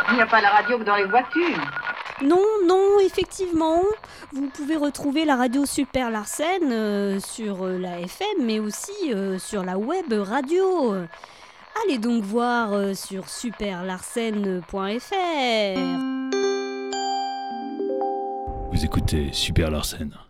Il n'y a pas la radio que dans les voitures. Non, effectivement. Vous pouvez retrouver la radio Super Larsen sur la FM, mais aussi sur la web radio. Allez donc voir sur superlarsen.fr. Vous écoutez Super Larsen.